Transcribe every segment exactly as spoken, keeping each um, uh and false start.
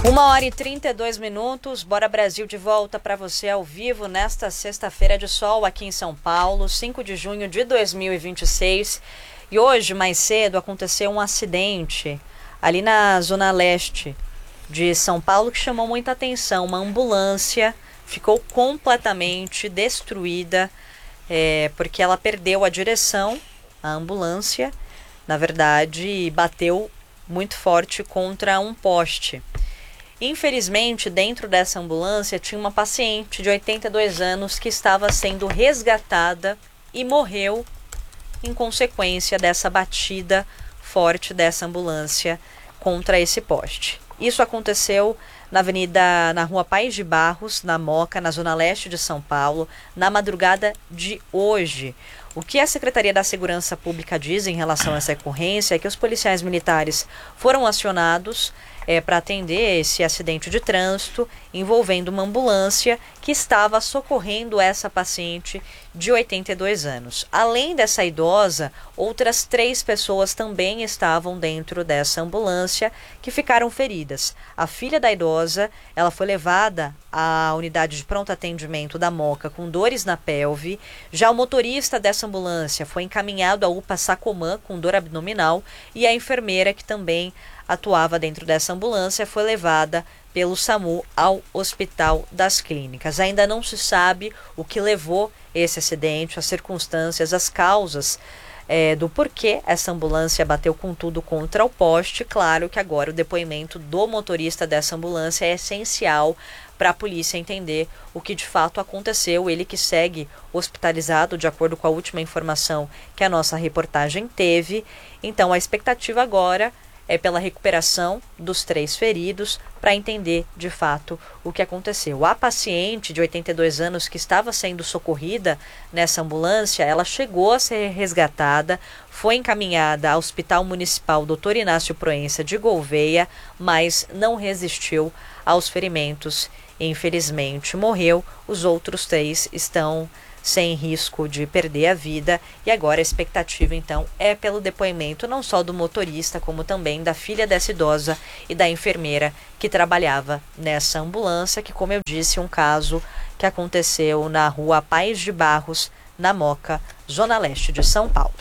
Uma hora e trinta e dois minutos, Bora Brasil de volta para você ao vivo nesta sexta-feira de sol aqui em São Paulo, cinco de junho de dois mil e vinte e seis. E hoje, mais cedo, aconteceu um acidente ali na zona leste de São Paulo que chamou muita atenção. Uma ambulância ficou completamente destruída é, porque ela perdeu a direção, a ambulância, na verdade, bateu muito forte contra um poste. Infelizmente, dentro dessa ambulância tinha uma paciente de oitenta e dois anos que estava sendo resgatada e morreu em consequência dessa batida forte dessa ambulância contra esse poste. Isso aconteceu na avenida, na rua Paz de Barros, na Moca, na zona leste de São Paulo, na madrugada de hoje. O que a Secretaria da Segurança Pública diz em relação a essa ocorrência é que os policiais militares foram acionados é, para atender esse acidente de trânsito envolvendo uma ambulância que estava socorrendo essa paciente de oitenta e dois anos. Além dessa idosa, outras três pessoas também estavam dentro dessa ambulância que ficaram feridas. A filha da idosa, ela foi levada à unidade de pronto atendimento da Moca com dores na pelve. Já o motorista dessa ambulância foi encaminhado à U P A Sacomã com dor abdominal e a enfermeira que também atuava dentro dessa ambulância foi levada pelo SAMU ao Hospital das Clínicas. Ainda não se sabe o que levou esse acidente, as circunstâncias, as causas é, do porquê essa ambulância bateu com tudo contra o poste. Claro que agora o depoimento do motorista dessa ambulância é essencial para a polícia entender o que de fato aconteceu. Ele que segue hospitalizado, de acordo com a última informação que a nossa reportagem teve. Então a expectativa agora é pela recuperação dos três feridos para entender de fato o que aconteceu. A paciente de oitenta e dois anos que estava sendo socorrida nessa ambulância, ela chegou a ser resgatada, foi encaminhada ao Hospital Municipal doutor Inácio Proença de Gouvêa, mas não resistiu aos ferimentos e infelizmente morreu. Os outros três estão sem risco de perder a vida e agora a expectativa então é pelo depoimento não só do motorista como também da filha dessa idosa e da enfermeira que trabalhava nessa ambulância, que, como eu disse, um caso que aconteceu na rua Paz de Barros, na Moca, zona leste de São Paulo.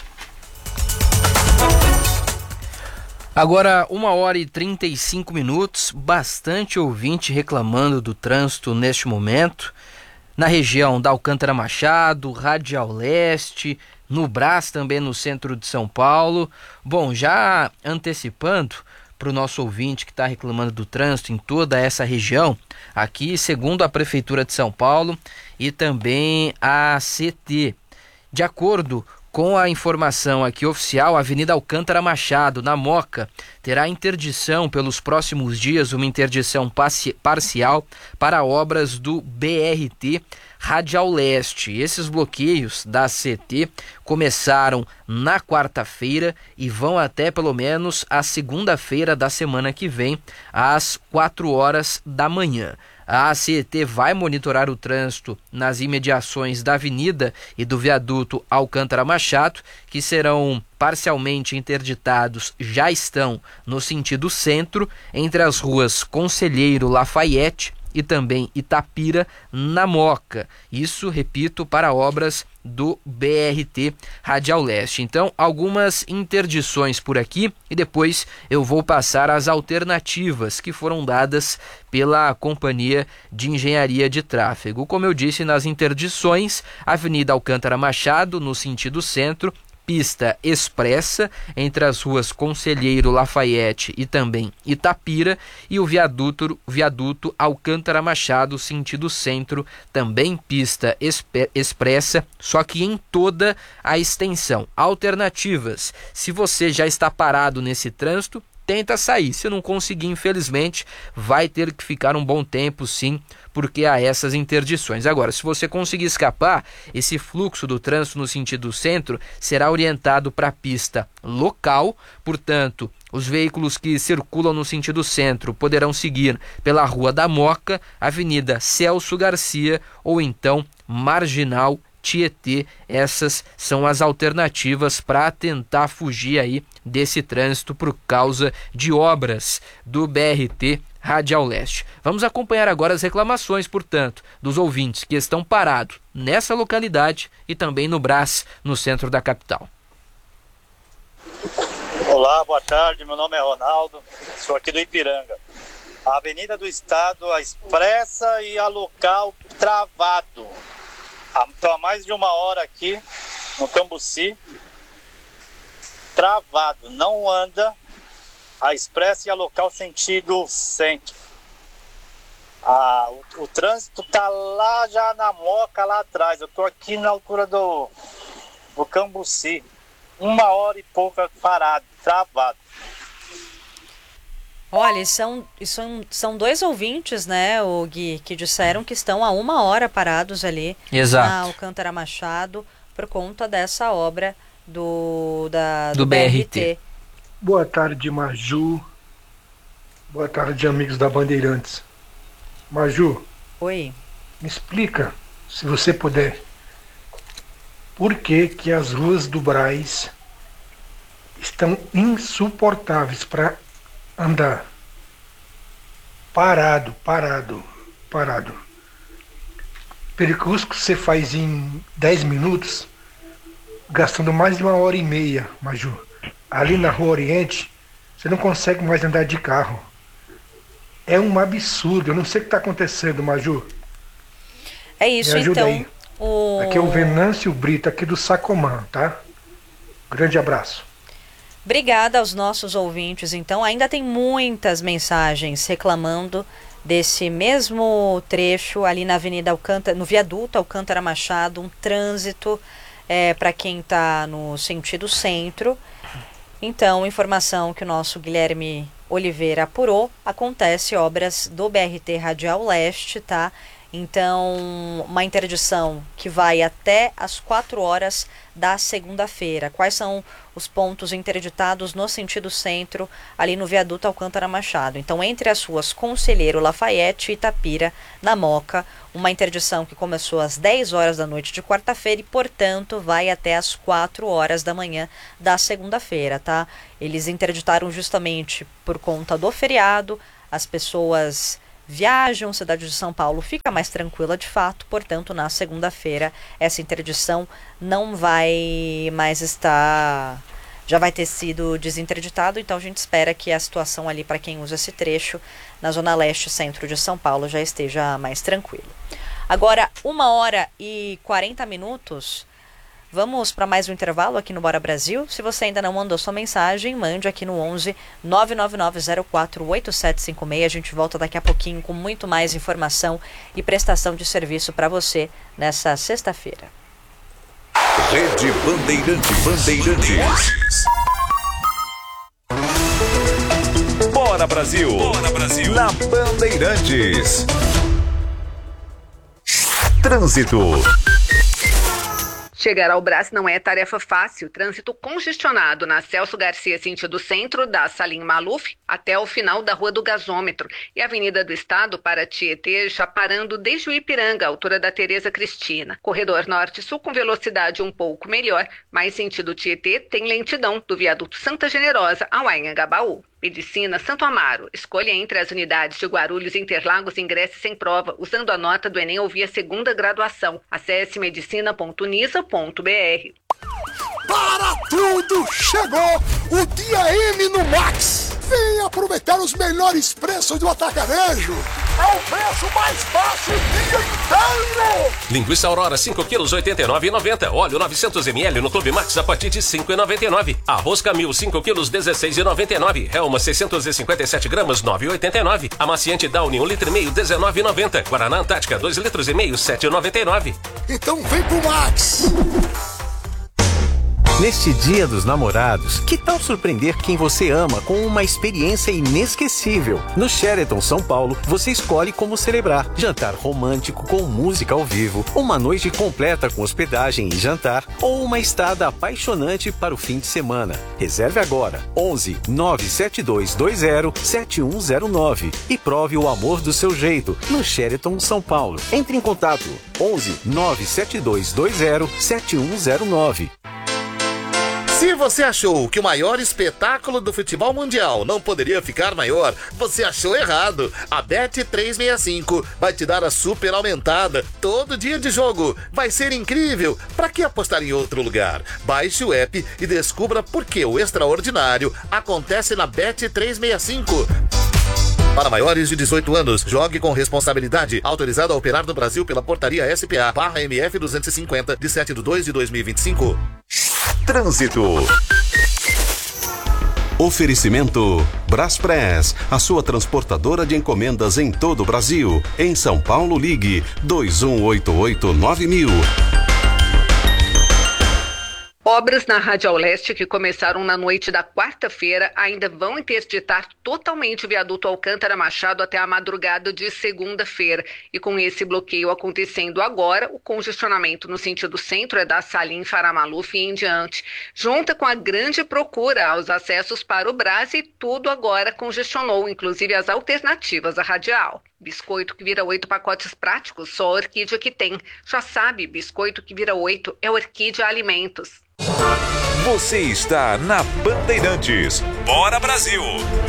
Agora, uma hora e trinta e cinco minutos, bastante ouvinte reclamando do trânsito neste momento. Na região da Alcântara Machado, Radial Leste, no Brás também no centro de São Paulo. Bom, já antecipando para o nosso ouvinte que está reclamando do trânsito em toda essa região, aqui segundo a Prefeitura de São Paulo e também a C T, de acordo com a informação aqui oficial, a Avenida Alcântara Machado, na Moca, terá interdição pelos próximos dias, uma interdição parci- parcial para obras do B R T Radial Leste. Esses bloqueios da C T começaram na quarta-feira e vão até pelo menos a segunda-feira da semana que vem, às quatro horas da manhã. A C T vai monitorar o trânsito nas imediações da avenida e do viaduto Alcântara Machado, que serão parcialmente interditados, já estão no sentido centro, entre as ruas Conselheiro Lafayette e também Itapira, na Moca. Isso, repito, para obras do B R T Radial Leste. Então, algumas interdições por aqui e depois eu vou passar as alternativas que foram dadas pela Companhia de Engenharia de Tráfego. Como eu disse, nas interdições, Avenida Alcântara Machado, no sentido centro, pista expressa entre as ruas Conselheiro Lafayette e também Itapira, e o viaduto, viaduto Alcântara Machado, sentido centro, também pista expressa, só que em toda a extensão. Alternativas: se você já está parado nesse trânsito, tenta sair. Se não conseguir, infelizmente, vai ter que ficar um bom tempo, sim, porque há essas interdições. Agora, se você conseguir escapar, esse fluxo do trânsito no sentido centro será orientado para a pista local, portanto, os veículos que circulam no sentido centro poderão seguir pela Rua da Moca, Avenida Celso Garcia ou então Marginal Tietê. Essas são as alternativas para tentar fugir aí desse trânsito por causa de obras do B R T Radial Leste. Vamos acompanhar agora as reclamações, portanto, dos ouvintes que estão parados nessa localidade e também no Brás, no centro da capital. Olá, boa tarde, meu nome é Ronaldo, sou aqui do Ipiranga. A Avenida do Estado, a expressa e a local travado. Estou há mais de uma hora aqui no Cambuci, travado, não anda a expressa e a local sentido centro. Ah, o, o trânsito tá lá já na Moca, lá atrás. Eu tô aqui na altura do, do Cambuci, uma hora e pouca parado, travado. Olha, são, são, são dois ouvintes, né, o Gui, que disseram que estão há uma hora parados ali. Exato. Na Alcântara Machado por conta dessa obra do, da, do, do B R T. B R T. Boa tarde, Maju. Boa tarde, amigos da Bandeirantes. Maju, Oi. me explica, se você puder, por que que as ruas do Brás estão insuportáveis para andar. Parado, parado, parado. Percurso que você faz em dez minutos, gastando mais de uma hora e meia, Maju. Ali na Rua Oriente, você não consegue mais andar de carro. É um absurdo, eu não sei o que está acontecendo, Maju. É isso, Me ajuda então. aí. O... Aqui é o Venâncio Brito, aqui do Sacomã, tá? Grande abraço. Obrigada aos nossos ouvintes, então. Ainda tem muitas mensagens reclamando desse mesmo trecho ali na Avenida Alcântara, no viaduto Alcântara Machado, um trânsito é, para quem está no sentido centro. Então, informação que o nosso Guilherme Oliveira apurou, acontece obras do B R T Radial Leste, tá? Então, uma interdição que vai até as quatro horas da segunda-feira. Quais são os pontos interditados no sentido centro, ali no viaduto Alcântara Machado? Então, entre as ruas Conselheiro Lafayette e Itapira, na Moca, uma interdição que começou às dez horas da noite de quarta-feira e, portanto, vai até as quatro horas da manhã da segunda-feira, tá? Eles interditaram justamente por conta do feriado, as pessoas viajam, a cidade de São Paulo fica mais tranquila de fato, portanto, na segunda-feira essa interdição não vai mais estar, já vai ter sido desinterditado, então a gente espera que a situação ali para quem usa esse trecho na Zona Leste, centro de São Paulo, já esteja mais tranquilo. Agora, uma hora e quarenta minutos, vamos para mais um intervalo aqui no Bora Brasil. Se você ainda não mandou sua mensagem, mande aqui no onze nove nove nove zero quatro oito sete cinco seis. A gente volta daqui a pouquinho com muito mais informação e prestação de serviço para você nessa sexta-feira. Rede Bandeirante Bandeirantes. Bora Brasil. Bora Brasil. Na Bandeirantes. Trânsito. Chegar ao Brás não é tarefa fácil. Trânsito congestionado na Celso Garcia, sentido centro, da Salim Maluf, até o final da Rua do Gasômetro. E a Avenida do Estado para Tietê, já parando desde o Ipiranga, altura da Tereza Cristina. Corredor Norte-Sul com velocidade um pouco melhor, mas sentido Tietê tem lentidão do viaduto Santa Generosa ao Anhangabaú. Medicina Santo Amaro. Escolha entre as unidades de Guarulhos e Interlagos e ingresse sem prova, usando a nota do Enem ou via segunda graduação. Acesse medicina ponto unisa ponto b r. Para tudo! Chegou o Dia M no Max! Vem aproveitar os melhores preços do atacarejo! É o preço mais baixo o dia inteiro! Linguiça Aurora cinco quilos oitenta e nove reais e noventa centavos. Óleo novecentos mililitros no Clube Max a partir de cinco reais e noventa e nove centavos. Arroz Camil cinco quilos dezesseis reais e noventa e nove centavos. Helma seiscentos e cinquenta e sete gramas nove reais e oitenta e nove centavos. Amaciante Downy um litro e meio dezenove reais e noventa centavos. Guaraná Antártica dois litros e meio sete reais e noventa e nove centavos. Então vem pro Max! Neste Dia dos Namorados, que tal surpreender quem você ama com uma experiência inesquecível? No Sheraton São Paulo, você escolhe como celebrar. Jantar romântico com música ao vivo, uma noite completa com hospedagem e jantar, ou uma estada apaixonante para o fim de semana. Reserve agora, onze nove sete dois dois zero sete um zero nove e prove o amor do seu jeito no Sheraton São Paulo. Entre em contato, onze nove sete dois dois zero sete um zero nove. Se você achou que o maior espetáculo do futebol mundial não poderia ficar maior, você achou errado. A Bet trezentos e sessenta e cinco vai te dar a super aumentada todo dia de jogo. Vai ser incrível. Pra que apostar em outro lugar? Baixe o app e descubra por que o extraordinário acontece na Bet trezentos e sessenta e cinco. Para maiores de dezoito anos, jogue com responsabilidade. Autorizado a operar no Brasil pela portaria S P A barra M F duzentos e cinquenta, de sete de dois de dois mil e vinte e cinco. Trânsito. Oferecimento Braspress, a sua transportadora de encomendas em todo o Brasil. Em São Paulo, ligue dois um oito oito nove mil. Obras na Radial Leste que começaram na noite da quarta-feira ainda vão interditar totalmente o viaduto Alcântara Machado até a madrugada de segunda-feira. E com esse bloqueio acontecendo agora, o congestionamento no sentido centro é da Salim Farah Maluf e em diante. Junta com a grande procura aos acessos para o Brás e tudo agora congestionou, inclusive as alternativas à radial. Biscoito que vira oito pacotes práticos, só a Orquídea que tem. Já sabe, biscoito que vira oito é Orquídea Alimentos. Você está na Bandeirantes. Bora Brasil!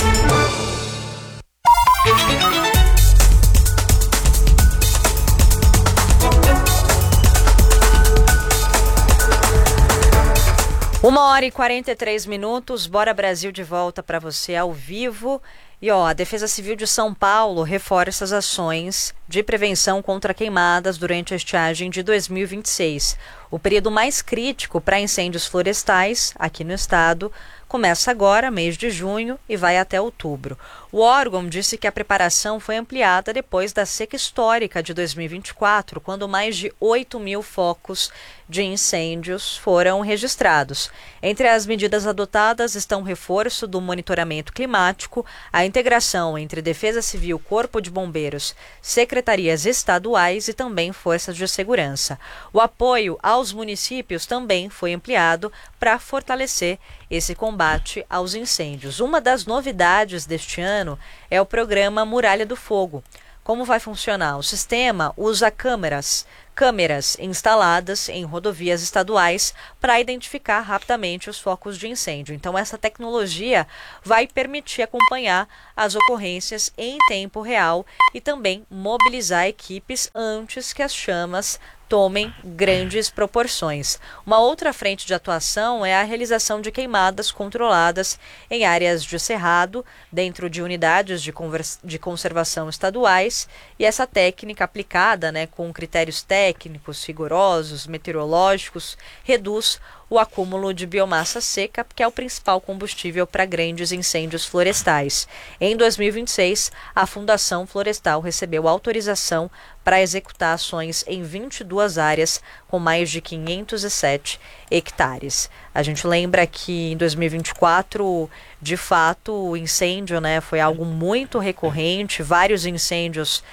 Uma hora e quarenta e três minutos, Bora Brasil de volta para você ao vivo. E ó, a Defesa Civil de São Paulo reforça as ações de prevenção contra queimadas durante a estiagem de dois mil e vinte e seis. O período mais crítico para incêndios florestais aqui no estado começa agora, mês de junho, e vai até outubro. O órgão disse que a preparação foi ampliada depois da seca histórica de dois mil e vinte e quatro, quando mais de oito mil focos de incêndios foram registrados. Entre as medidas adotadas estão o reforço do monitoramento climático, a integração entre Defesa Civil, Corpo de Bombeiros, secretarias estaduais e também forças de segurança. O apoio aos municípios também foi ampliado para fortalecer esse combate aos incêndios. Uma das novidades deste ano é o programa Muralha do Fogo. Como vai funcionar? O sistema usa câmeras, câmeras instaladas em rodovias estaduais para identificar rapidamente os focos de incêndio. Então, essa tecnologia vai permitir acompanhar as ocorrências em tempo real e também mobilizar equipes antes que as chamas tomem grandes proporções. Uma outra frente de atuação é a realização de queimadas controladas em áreas de cerrado, dentro de unidades de, de conservação estaduais, e essa técnica aplicada, né, com critérios técnicos rigorosos, meteorológicos, reduz o acúmulo de biomassa seca, que é o principal combustível para grandes incêndios florestais. Em dois mil e vinte e seis, a Fundação Florestal recebeu autorização para executar ações em vinte e duas áreas com mais de quinhentos e sete hectares. A gente lembra que em dois mil e vinte e quatro, de fato, o incêndio, né, foi algo muito recorrente, vários incêndios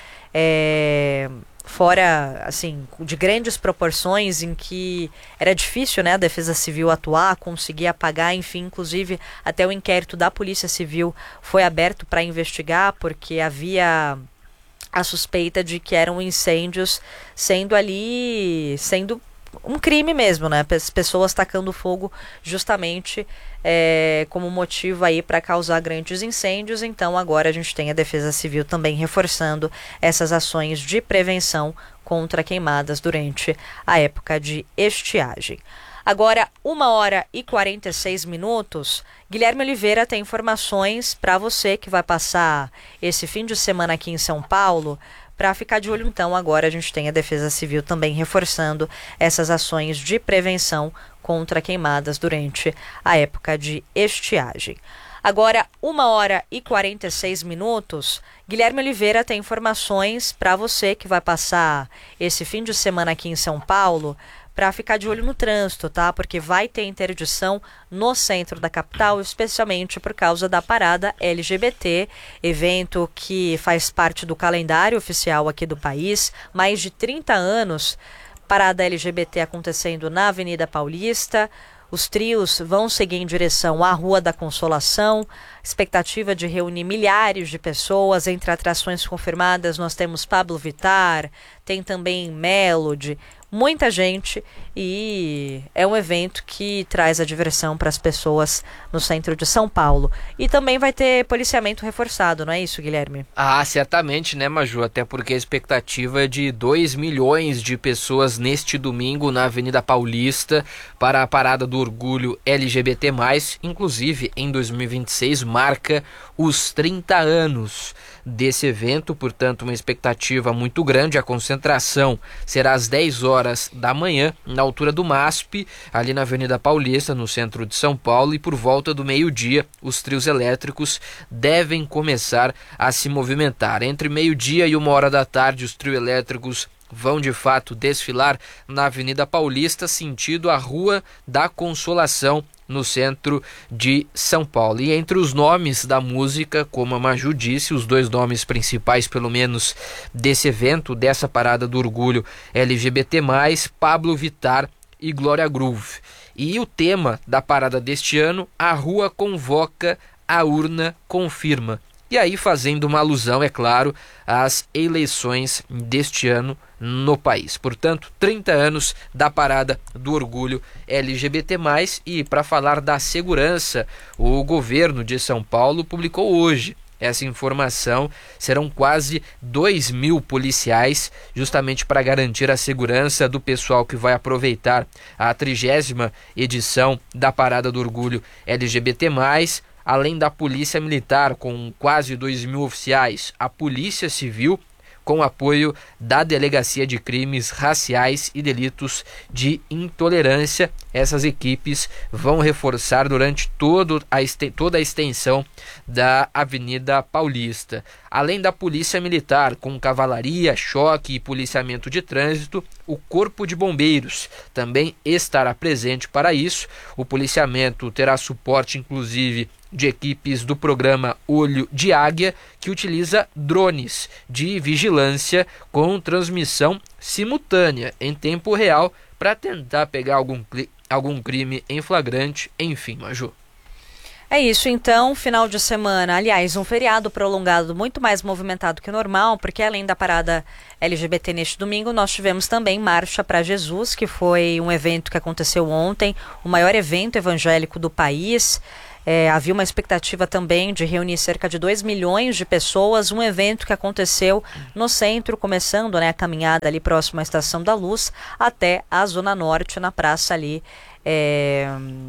é, fora, assim, de grandes proporções, em que era difícil, né, a Defesa Civil atuar, conseguir apagar, enfim, inclusive até o inquérito da Polícia Civil foi aberto para investigar, porque havia a suspeita de que eram incêndios sendo ali, sendo um crime mesmo, né? As pessoas tacando fogo justamente é, como motivo aí para causar grandes incêndios. Então agora a gente tem a Defesa Civil também reforçando essas ações de prevenção contra queimadas durante a época de estiagem. Agora, uma hora e quarenta e seis minutos, Guilherme Oliveira tem informações para você que vai passar esse fim de semana aqui em São Paulo. Para ficar de olho, então, agora a gente tem a Defesa Civil também reforçando essas ações de prevenção contra queimadas durante a época de estiagem. Agora, uma hora e quarenta e seis minutos, Guilherme Oliveira tem informações para você que vai passar esse fim de semana aqui em São Paulo, para ficar de olho no trânsito, tá? Porque vai ter interdição no centro da capital, especialmente por causa da parada L G B T, evento que faz parte do calendário oficial aqui do país, mais de trinta anos, parada L G B T acontecendo na Avenida Paulista. Os trios vão seguir em direção à Rua da Consolação, expectativa de reunir milhares de pessoas. Entre atrações confirmadas nós temos Pablo Vittar, tem também Melody, muita gente, e é um evento que traz a diversão para as pessoas no centro de São Paulo. E também vai ter policiamento reforçado, não é isso, Guilherme? Ah, certamente, né, Maju? Até porque a expectativa é de dois milhões de pessoas neste domingo na Avenida Paulista para a Parada do Orgulho L G B T mais, inclusive em dois mil e vinte e seis marca os trinta anos desse evento, portanto uma expectativa muito grande. A concentração será às dez horas da manhã, na altura do M A S P, ali na Avenida Paulista, no centro de São Paulo, e por volta do meio-dia os trios elétricos devem começar a se movimentar. Entre meio-dia e uma hora da tarde os trios elétricos vão de fato desfilar na Avenida Paulista, sentido a Rua da Consolação, no centro de São Paulo. E entre os nomes da música, como a Maju disse, os dois nomes principais, pelo menos, desse evento, dessa Parada do Orgulho L G B T mais, Pablo Vittar e Glória Groove. E o tema da parada deste ano, a rua convoca, a urna confirma. E aí fazendo uma alusão, é claro, às eleições deste ano no país. Portanto, trinta anos da Parada do Orgulho L G B T mais, e para falar da segurança, o governo de São Paulo publicou hoje essa informação. Serão quase dois mil policiais, justamente para garantir a segurança do pessoal que vai aproveitar a trigésima edição da Parada do Orgulho L G B T mais, além da Polícia Militar, com quase dois mil oficiais, a Polícia Civil, com apoio da Delegacia de Crimes Raciais e Delitos de Intolerância. Essas equipes vão reforçar durante todo a toda a extensão da Avenida Paulista. Além da Polícia Militar, com cavalaria, choque e policiamento de trânsito, o Corpo de Bombeiros também estará presente para isso. O policiamento terá suporte, inclusive, de equipes do programa Olho de Águia, que utiliza drones de vigilância com transmissão simultânea em tempo real para tentar pegar algum, algum crime em flagrante. Enfim, Maju. É isso, então, final de semana, aliás, um feriado prolongado muito mais movimentado que o normal, porque além da parada L G B T neste domingo, nós tivemos também Marcha para Jesus, que foi um evento que aconteceu ontem, o maior evento evangélico do país. É, havia uma expectativa também de reunir cerca de dois milhões de pessoas, um evento que aconteceu no centro, começando, né, a caminhada ali próximo à Estação da Luz, até a Zona Norte, na praça ali, é,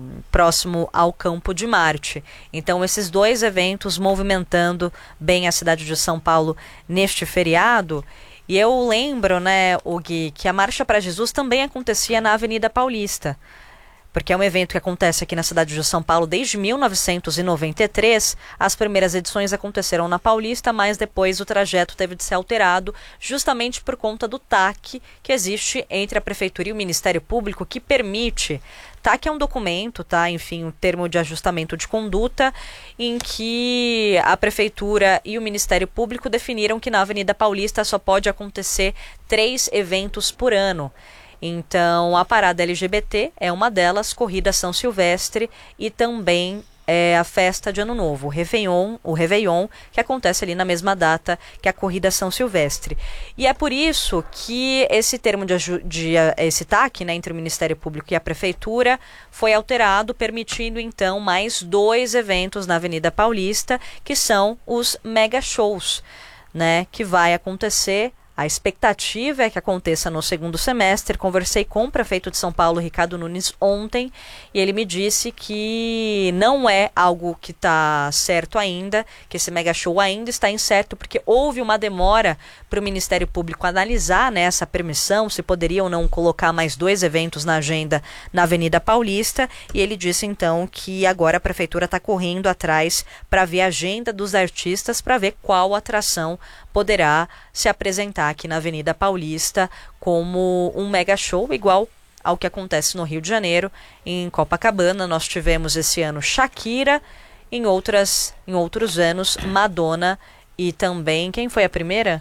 próximo ao Campo de Marte. Então, esses dois eventos movimentando bem a cidade de São Paulo neste feriado. E eu lembro, né, Gui, que a Marcha para Jesus também acontecia na Avenida Paulista, porque é um evento que acontece aqui na cidade de São Paulo desde mil novecentos e noventa e três. As primeiras edições aconteceram na Paulista, mas depois o trajeto teve de ser alterado justamente por conta do T A C que existe entre a Prefeitura e o Ministério Público, que permite... T A C é um documento, tá? Enfim, um termo de ajustamento de conduta, em que a Prefeitura e o Ministério Público definiram que na Avenida Paulista só pode acontecer três eventos por ano. Então, a parada L G B T é uma delas, Corrida São Silvestre e também é, a festa de Ano Novo, o Réveillon, o Réveillon, que acontece ali na mesma data que a Corrida São Silvestre. E é por isso que esse termo de, de esse T A C, né, entre o Ministério Público e a Prefeitura foi alterado, permitindo então mais dois eventos na Avenida Paulista, que são os mega shows, né, que vai acontecer. A expectativa é que aconteça no segundo semestre. Conversei com o prefeito de São Paulo, Ricardo Nunes, ontem, e ele me disse que não é algo que está certo ainda, que esse mega show ainda está incerto, porque houve uma demora para o Ministério Público analisar, né, essa permissão, se poderia ou não colocar mais dois eventos na agenda na Avenida Paulista, e ele disse então que agora a prefeitura está correndo atrás para ver a agenda dos artistas, para ver qual atração poderá se apresentar aqui na Avenida Paulista como um mega show, igual ao que acontece no Rio de Janeiro. Em Copacabana nós tivemos esse ano Shakira, em, outras, em outros anos Madonna e também, quem foi a primeira?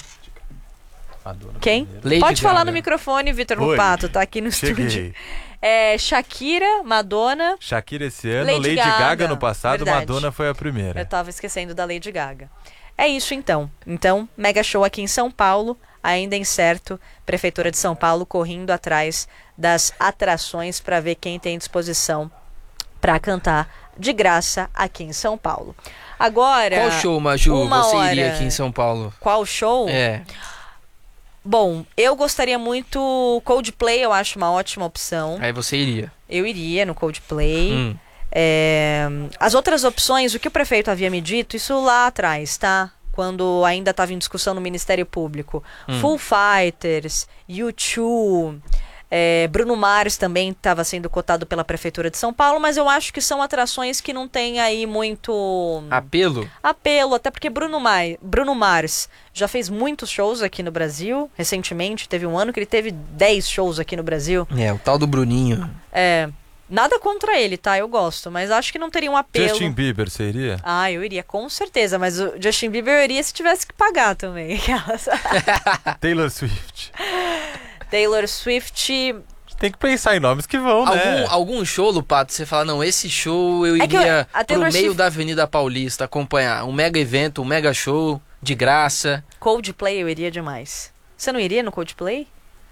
Madonna quem? Lady Pode Gaga. Falar no microfone, Vitor Lupato, tá aqui no Cheguei. estúdio. É, Shakira, Madonna... Shakira esse ano, Lady Lady, Gaga. Gaga no passado, Verdade. Madonna foi a primeira. Eu tava esquecendo da Lady Gaga. É isso então. Então, mega show aqui em São Paulo, ainda incerto, Prefeitura de São Paulo correndo atrás das atrações para ver quem tem disposição para cantar de graça aqui em São Paulo. Agora, qual show, Maju, uma você hora... iria aqui em São Paulo? Qual show? É. Bom, eu gostaria muito... Coldplay eu acho uma ótima opção. Aí você iria? Eu iria no Coldplay. Hum. É... As outras opções, o que o prefeito havia me dito, isso lá atrás, tá? Quando ainda estava em discussão no Ministério Público. Hum. Foo Fighters, U dois... É, Bruno Mars também estava sendo cotado pela Prefeitura de São Paulo, mas eu acho que são atrações que não tem aí muito... Apelo? Apelo, até porque Bruno, Mai, Bruno Mars já fez muitos shows aqui no Brasil, recentemente, teve um ano que ele teve dez shows aqui no Brasil. É, o tal do Bruninho. É, nada contra ele, tá? Eu gosto, mas acho que não teria um apelo. Justin Bieber, você iria? Ah, eu iria, com certeza, mas o Justin Bieber eu iria se tivesse que pagar também. Taylor Swift. Taylor Swift... Tem que pensar em nomes que vão, né? Algum, algum show, Lupato, você fala, não, esse show eu iria é pro meio Swift... da Avenida Paulista acompanhar. Um mega evento, um mega show, de graça. Coldplay eu iria demais. Você não iria no Coldplay?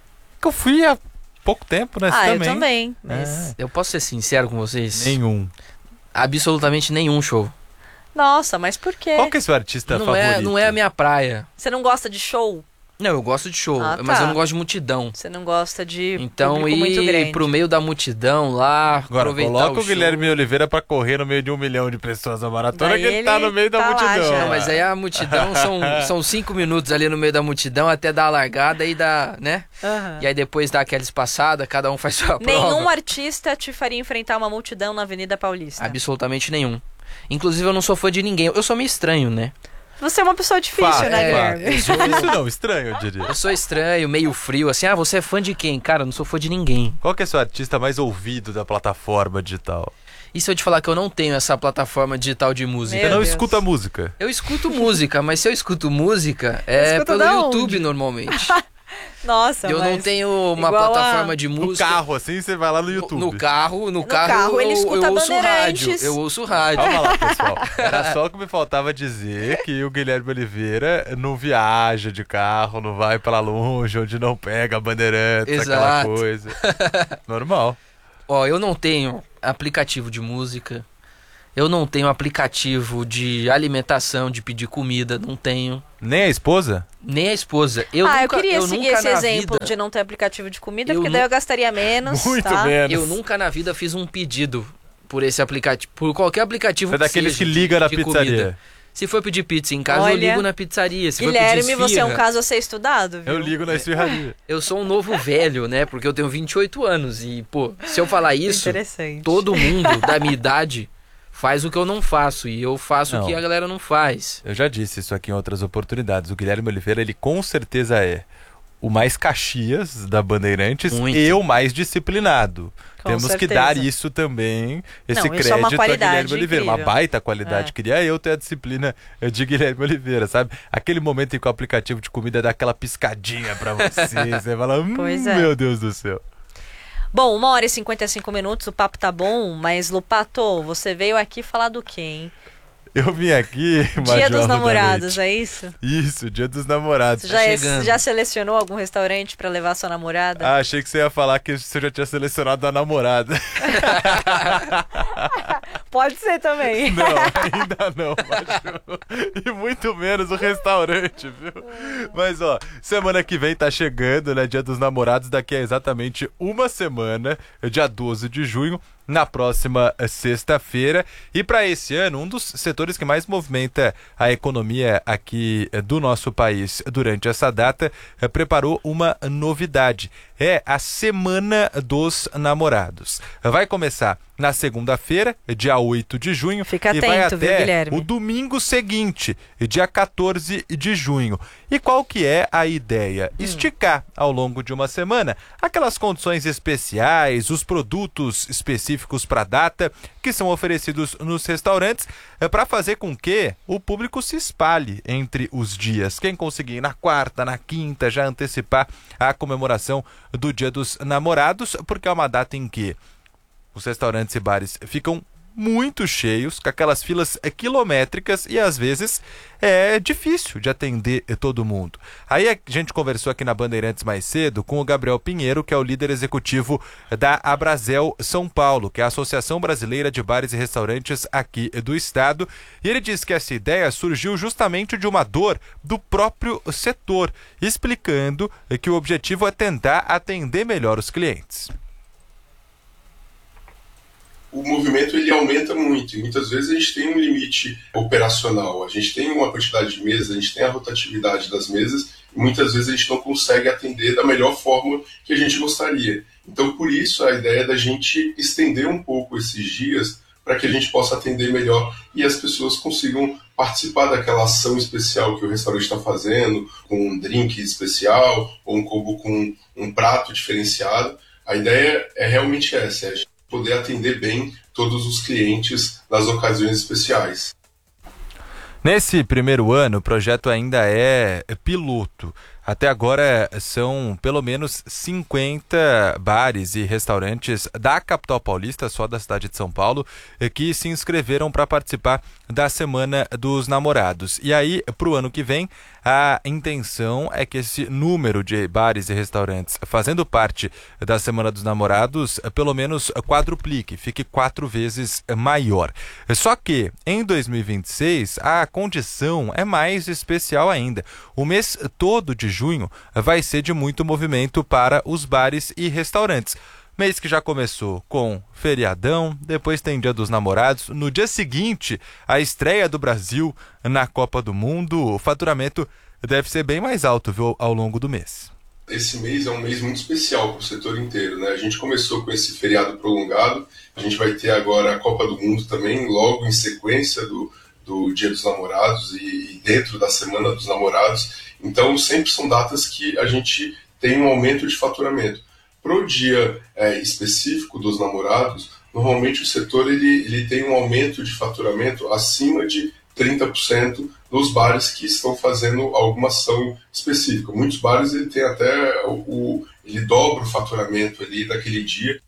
Eu fui há pouco tempo, né? Você ah, também. eu também. Mas... É. Eu posso ser sincero com vocês? Nenhum. Absolutamente nenhum show. Nossa, mas por quê? Qual que é seu artista não favorito? É, não é a minha praia. Você não gosta de show? Não, eu gosto de show, ah, mas tá. eu não gosto de multidão. Você não gosta de então, público muito grande. Ir pro meio da multidão lá, agora, aproveitar coloca o, o Guilherme show. Oliveira pra correr no meio de um milhão de pessoas na maratona, Daí que ele tá no meio tá da multidão. Não, mas aí a multidão são, são cinco minutos ali no meio da multidão até dar a largada e dar, né? Uhum. E aí depois dá aquela espaçada, cada um faz sua prova. Nenhum artista te faria enfrentar uma multidão na Avenida Paulista? Absolutamente nenhum. Inclusive eu não sou fã de ninguém, eu sou meio estranho, né? Você é uma pessoa difícil, Fá, né, é, Guilherme? Difícil não, estranho, eu diria. Eu sou estranho, meio frio, assim, ah, você é fã de quem? Cara, eu não sou fã de ninguém. Qual que é seu artista mais ouvido da plataforma digital? E se eu te falar que eu não tenho essa plataforma digital de música? Você não Deus. escuta música? Eu escuto música, mas se eu escuto música, é Escuta pelo da YouTube onde? normalmente. Nossa, Eu mas não tenho uma igual plataforma a... de No música. carro, assim, você vai lá no YouTube. No, no carro, no, No carro, carro, ele eu, escuta eu ouço rádio. Bandeirantes. Eu ouço rádio. Calma lá, pessoal. Era só o que me faltava dizer que o Guilherme Oliveira não viaja de carro, não vai pra longe, onde não pega a Bandeirantes, Exato. aquela coisa. Normal. Ó, eu não tenho aplicativo de música. Eu não tenho aplicativo de alimentação, de pedir comida, não tenho. Nem a esposa? Nem a esposa. Eu ah, nunca, eu queria eu seguir nunca esse na exemplo vida, de não ter aplicativo de comida, Eu porque nu- daí eu gastaria menos, Muito tá? menos. Eu nunca na vida fiz um pedido por esse aplicativo, por qualquer aplicativo Você é que daqueles seja, que liga na de pizzaria. comida. Se for pedir pizza em casa, Olha, eu ligo na pizzaria. Se Guilherme, for pedir você é um esfirra, caso a ser estudado, viu? Eu ligo na esfirraria. Eu sou um novo velho, né? Porque eu tenho vinte e oito anos e, pô, se eu falar isso, Interessante. todo mundo da minha idade faz o que eu não faço e eu faço Não. o que a galera não faz. Eu já disse isso aqui em outras oportunidades. O Guilherme Oliveira, ele com certeza é o mais Caxias da Bandeirantes Muito. e o mais disciplinado. Com Temos que certeza. dar isso também, esse Não, isso é uma crédito a qualidade Guilherme Oliveira. Uma incrível. baita qualidade. É. Queria eu ter a disciplina de Guilherme Oliveira, sabe? Aquele momento em que o aplicativo de comida dá aquela piscadinha pra você. Você fala, hum, Pois é. meu Deus do céu. Bom, uma hora e cinquenta e cinco minutos, o papo tá bom, mas Lupato, você veio aqui falar do quê, hein? Eu vim aqui, Dia Major dos Namorados, Rodolete. é isso? Isso, Dia dos Namorados. Você já, chegando. já selecionou algum restaurante pra levar sua namorada? Ah, achei que você ia falar que você já tinha selecionado a namorada. Pode ser também. Não, ainda não, macho. E muito menos o restaurante, viu? Mas, ó, semana que vem tá chegando, né? Dia dos Namorados, daqui a exatamente uma semana, dia doze de junho, na próxima eh, sexta-feira. E para esse ano, um dos setores que mais movimenta a economia aqui eh, do nosso país durante essa data eh, preparou uma novidade. É a Semana dos Namorados. Vai começar na segunda-feira, dia oito de junho, Fica e vai atento, viu, até Guilherme? o domingo seguinte, dia quatorze de junho. E qual que é a ideia? Hum. Esticar ao longo de uma semana aquelas condições especiais, os produtos específicos para a data que são oferecidos nos restaurantes, é, para fazer com que o público se espalhe entre os dias. Quem conseguir ir na quarta, na quinta, já antecipar a comemoração do Dia dos Namorados, porque é uma data em que os restaurantes e bares ficam muito cheios, com aquelas filas quilométricas e às vezes é difícil de atender todo mundo. Aí a gente conversou aqui na Bandeirantes mais cedo com o Gabriel Pinheiro, que é o líder executivo da Abrazel São Paulo, que é a Associação Brasileira de Bares e Restaurantes aqui do estado, e ele disse que essa ideia surgiu justamente de uma dor do próprio setor, explicando que o objetivo é tentar atender melhor os clientes. O movimento ele aumenta muito e muitas vezes a gente tem um limite operacional, a gente tem uma quantidade de mesas, a gente tem a rotatividade das mesas e muitas vezes a gente não consegue atender da melhor forma que a gente gostaria. Então por isso a ideia é da gente estender um pouco esses dias para que a gente possa atender melhor e as pessoas consigam participar daquela ação especial que o restaurante está fazendo, com um drink especial ou um combo com um prato diferenciado. A ideia é realmente essa, é a gente poder atender bem todos os clientes nas ocasiões especiais. Nesse primeiro ano, o projeto ainda é piloto. Até agora são pelo menos cinquenta bares e restaurantes da capital paulista, só da cidade de São Paulo, que se inscreveram para participar da Semana dos Namorados. E aí, para o ano que vem, a intenção é que esse número de bares e restaurantes fazendo parte da Semana dos Namorados pelo menos quadruplique, fique quatro vezes maior. Só que em dois mil e vinte e seis a condição é mais especial ainda. O mês todo de junho vai ser de muito movimento para os bares e restaurantes. Mês que já começou com feriadão, depois tem Dia dos Namorados, no dia seguinte a estreia do Brasil na Copa do Mundo. O faturamento deve ser bem mais alto, viu, ao longo do mês. Esse mês é um mês muito especial para o setor inteiro, né? A gente começou com esse feriado prolongado, a gente vai ter agora a Copa do Mundo também, logo em sequência do, do Dia dos Namorados e, e dentro da Semana dos Namorados. Então sempre são datas que a gente tem um aumento de faturamento. Para o dia é, específico dos namorados, normalmente o setor ele, ele tem um aumento de faturamento acima de trinta por cento nos bares que estão fazendo alguma ação específica. Muitos bares ele tem até o, o ele dobra o faturamento ali daquele dia.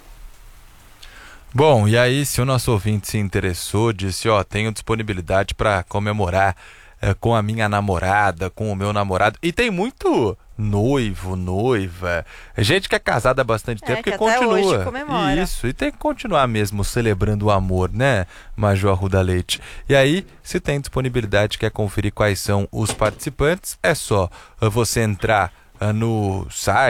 Bom, e aí se o nosso ouvinte se interessou, disse, ó, tenho disponibilidade para comemorar é, com a minha namorada, com o meu namorado, e tem muito noivo, noiva, gente que é casada há bastante é, tempo que, que continua. até hoje comemora. Isso, e tem que continuar mesmo celebrando o amor, né, Major Arruda Leite? E aí, se tem disponibilidade, quer conferir quais são os participantes, é só você entrar no site